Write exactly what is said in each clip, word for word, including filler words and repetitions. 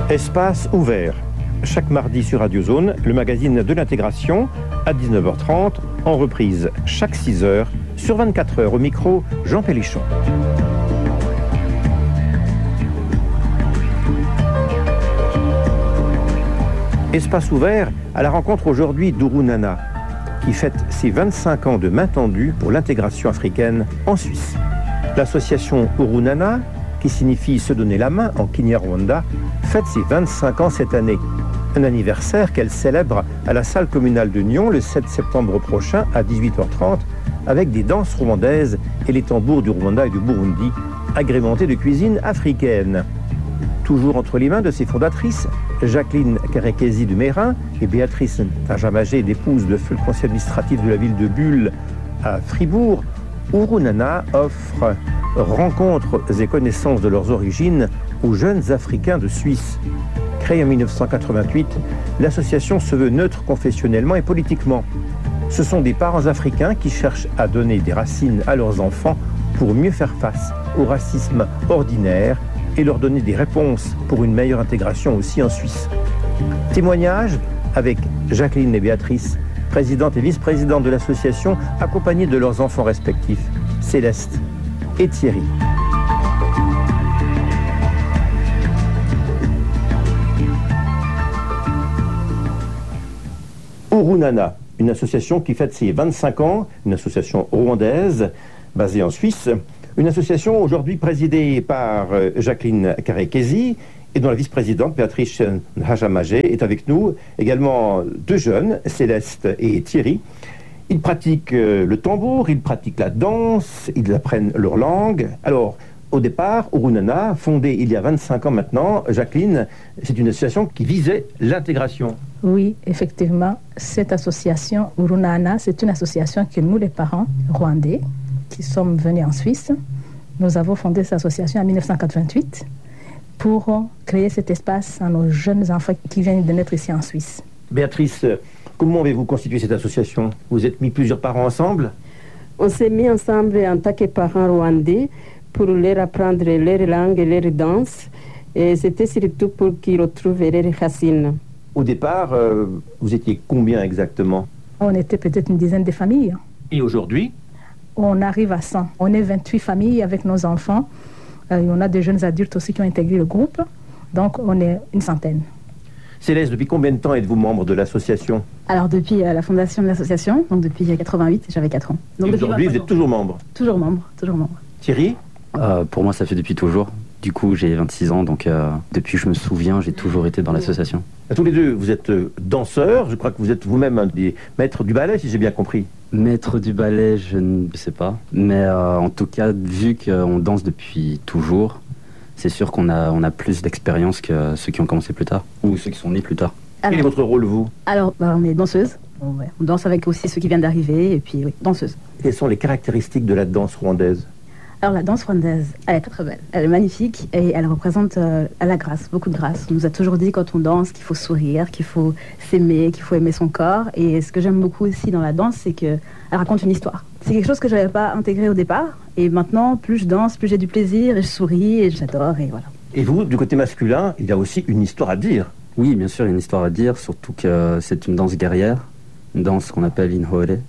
Espace ouvert. Chaque mardi sur Radio Zone, le magazine de l'intégration, à dix-neuf heures trente, en reprise chaque six heures, sur vingt-quatre heures au micro, Jean Pélichon. Espace ouvert à la rencontre aujourd'hui d'Ourou Nana, qui fête ses vingt-cinq ans de main tendue pour l'intégration africaine en Suisse. L'association Ourou Nana, qui signifie se donner la main en Kinyarwanda, fête ses vingt-cinq ans cette année. Un anniversaire qu'elle célèbre à la salle communale de Nyon le sept septembre prochain à dix-huit heures trente avec des danses rwandaises et les tambours du Rwanda et du Burundi agrémentés de cuisine africaine. Toujours entre les mains de ses fondatrices, Jacqueline Karekezi de Mérin et Béatrice Tajamagé, l'épouse de feu le conseil administratif de la ville de Bulle à Fribourg, Ourou Nana offre rencontres et connaissances de leurs origines aux jeunes Africains de Suisse. Créée en mille neuf cent quatre-vingt-huit, l'association se veut neutre confessionnellement et politiquement. Ce sont des parents africains qui cherchent à donner des racines à leurs enfants pour mieux faire face au racisme ordinaire et leur donner des réponses pour une meilleure intégration aussi en Suisse. Témoignage avec Jacqueline et Béatrice, présidente et vice-présidente de l'association, accompagnées de leurs enfants respectifs, Céleste et Thierry. Ourou Nana, une association qui fête ses vingt-cinq ans, une association rwandaise basée en Suisse, une association aujourd'hui présidée par Jacqueline Karekezi et dont la vice-présidente Béatrice Tajamagé est avec nous, également deux jeunes, Céleste et Thierry. Ils pratiquent le tambour, ils pratiquent la danse, ils apprennent leur langue. Alors, au départ, Ourou Nana, fondée il y a vingt-cinq ans maintenant, Jacqueline, c'est une association qui visait l'intégration. Oui, effectivement, cette association Ourou Nana, c'est une association que nous, les parents rwandais, qui sommes venus en Suisse, nous avons fondé cette association en mille neuf cent quatre-vingt-huit pour créer cet espace à nos jeunes enfants qui viennent de naître ici en Suisse. Béatrice, comment avez-vous constitué cette association? Vous êtes mis plusieurs parents ensemble? On s'est mis ensemble en tant que parents rwandais pour leur apprendre leur langue et leur danse. Et c'était surtout pour qu'ils retrouvent leurs racines. Au départ, euh, vous étiez combien exactement? On était peut-être une dizaine de familles. Et aujourd'hui? On arrive à cent. On est vingt-huit familles avec nos enfants. Euh, on a des jeunes adultes aussi qui ont intégré le groupe. Donc, on est une centaine. Céleste, depuis combien de temps êtes-vous membre de l'association? Alors, depuis euh, la fondation de l'association, donc depuis quatre-vingt-huit, j'avais quatre ans. Donc, et aujourd'hui, vous êtes toujours membre? Toujours membre, toujours membre. Thierry? euh, Pour moi, ça fait depuis toujours. Du coup, j'ai vingt-six ans, donc euh, depuis que je me souviens, j'ai toujours été dans l'association. Tous les deux, vous êtes euh, danseurs. Je crois que vous êtes vous-même un des maîtres du ballet, si j'ai bien compris. Maître du ballet, je ne sais pas. Mais euh, en tout cas, vu qu'on danse depuis toujours, c'est sûr qu'on a, on a plus d'expérience que ceux qui ont commencé plus tard, ou ceux qui sont nés plus tard. Alors, quel est votre rôle, vous? Alors, bah, on est danseuse. On, ouais, on danse avec aussi ceux qui viennent d'arriver, et puis oui, danseuse. Quelles sont les caractéristiques de la danse rwandaise? Alors la danse rwandaise, elle est très très belle, elle est magnifique et elle représente euh, la grâce, beaucoup de grâce. On nous a toujours dit quand on danse qu'il faut sourire, qu'il faut s'aimer, qu'il faut aimer son corps. Et ce que j'aime beaucoup aussi dans la danse, c'est qu'elle raconte une histoire. C'est quelque chose que je n'avais pas intégré au départ. Et maintenant, plus je danse, plus j'ai du plaisir et je souris et j'adore et voilà. Et vous, du côté masculin, il y a aussi une histoire à dire. Oui, bien sûr, il y a une histoire à dire, surtout que c'est une danse guerrière, une danse qu'on appelle Inhore. Et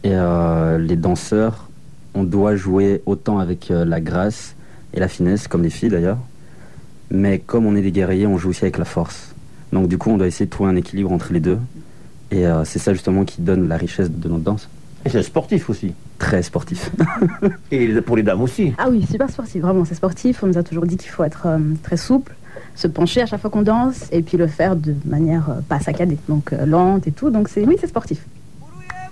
euh, les danseurs, on doit jouer autant avec euh, la grâce et la finesse, comme les filles d'ailleurs. Mais comme on est des guerriers, on joue aussi avec la force. Donc du coup, on doit essayer de trouver un équilibre entre les deux. Et euh, c'est ça justement qui donne la richesse de notre danse. Et c'est sportif aussi. Très sportif. Et pour les dames aussi. Ah oui, super sportif, vraiment, c'est sportif. On nous a toujours dit qu'il faut être euh, très souple, se pencher à chaque fois qu'on danse, et puis le faire de manière euh, pas saccadée, donc euh, lente et tout. Donc c'est, oui, c'est sportif.